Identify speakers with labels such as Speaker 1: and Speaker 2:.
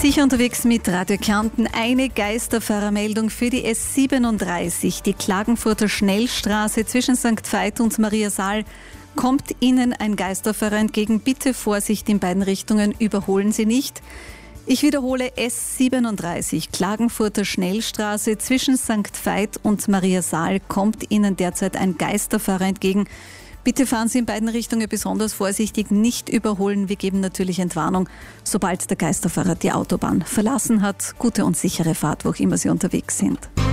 Speaker 1: Sicher unterwegs mit Radio Kärnten. Eine Geisterfahrermeldung für die S37, die Klagenfurter Schnellstraße zwischen St. Veit und Mariasaal. Kommt Ihnen ein Geisterfahrer entgegen, bitte Vorsicht in beiden Richtungen, überholen Sie nicht. Ich wiederhole, S37, Klagenfurter Schnellstraße zwischen St. Veit und Mariasaal kommt Ihnen derzeit ein Geisterfahrer entgegen. Bitte fahren Sie in beiden Richtungen besonders vorsichtig, nicht überholen. Wir geben natürlich Entwarnung, sobald der Geisterfahrer die Autobahn verlassen hat. Gute und sichere Fahrt, wo auch immer Sie unterwegs sind.